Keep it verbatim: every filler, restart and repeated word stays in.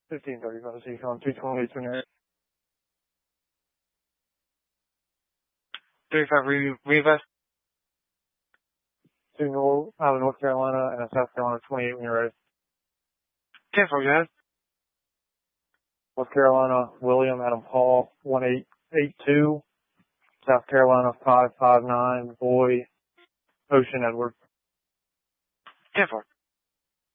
fifteen thirty-five, so you on two twenty-eight, twenty-eight. thirty-five, re- reinvest. Two North, out of North Carolina and a South Carolina twenty-eight when you're ready. ten four, go ahead. North Carolina, William Adam Paul, one eight eight two. South Carolina, five five nine, Boy, Ocean Edward. ten four.